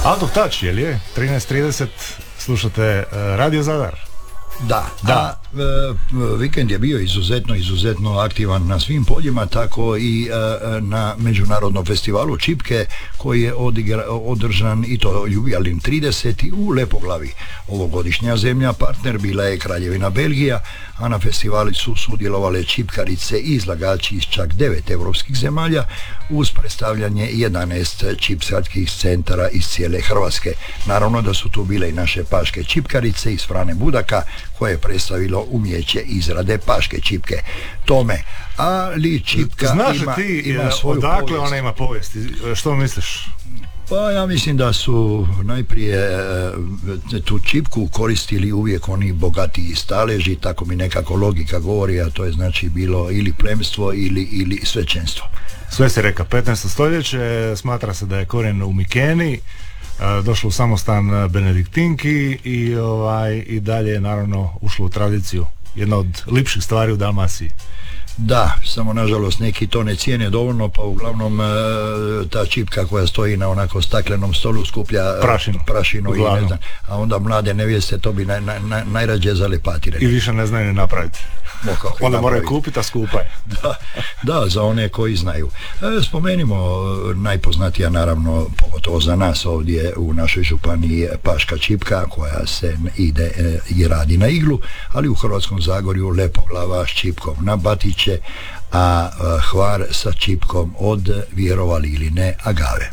Out of touch, je li je? 13:30, slušate Radio Zadar. Da. Vikend je bio izuzetno aktivan na svim poljima, tako i na Međunarodnom festivalu čipke koji je održan, i to jubilarni 30. u Lepoglavi. Ovogodišnja zemlja partner bila je Kraljevina Belgija, a na festivali su sudjelovale čipkarice i izlagači iz čak 9 europskih zemalja uz predstavljanje 11 čipsarskih centara iz cijele Hrvatske. Naravno da su tu bile i naše paške čipkarice iz Frane Budaka koje je predstavilo umjeće izrade paške čipke. Tome, ali čipka ima svoju odakle povijest. Ona ima povijesti? Što misliš? Pa ja mislim da su najprije tu čipku koristili uvijek oni bogatiji staleži, tako mi nekako logika govori, a to je znači bilo ili plemstvo ili svećenstvo. Sve se reka, 15. stoljeće, smatra se da je korijen u Mikeni, došlo u samostan Benediktinki i dalje je naravno ušlo u tradiciju. Jedna od lipših stvari u Dalmaciji. Da, samo nažalost neki to ne cijene dovoljno, pa uglavnom ta čipka koja stoji na onako staklenom stolu skuplja prašinu i ne znam, a onda mlade nevjeste to bi najrađe zalepatire. I više ne znaju ne napraviti. Onda moraju kupiti, a skupa je. Da, za one koji znaju. Spomenimo najpoznatija, naravno, pogotovo za nas ovdje u našoj županiji, paška čipka koja se ide i radi na iglu, ali u Hrvatskom Zagorju Lepoglava s čipkom na batiće, a Hvar sa čipkom od, vjerovali ili ne, agave.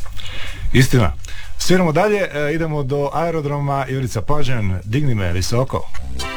Istina. Sviramo dalje, idemo do aerodroma Jurica Pađen, Digni me visoko.